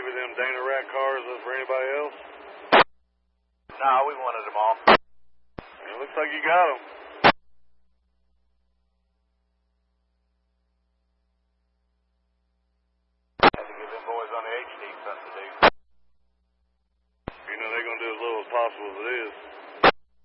give you them Dana Rat cars for anybody else? No, we wanted them all. It looks like you got them. Had to give them boys on the HD something to do.